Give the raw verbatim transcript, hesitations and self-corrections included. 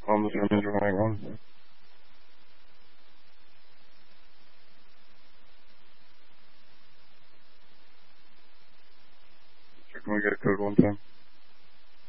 on the Zoom is running on. So can we get a code one time?